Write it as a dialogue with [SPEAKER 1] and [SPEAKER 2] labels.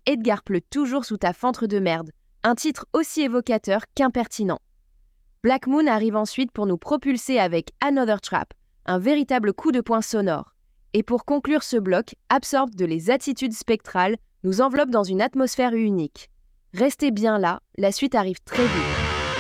[SPEAKER 1] Edgar pleut toujours sous ta fentre de merde, un titre aussi évocateur qu'impertinent. Black Moon arrive ensuite pour nous propulser avec Another Trap, un véritable coup de poing sonore. Et pour conclure ce bloc, Absorbed de Les Attitudes Spectrales nous enveloppe dans une atmosphère unique. Restez bien là, la suite arrive très vite.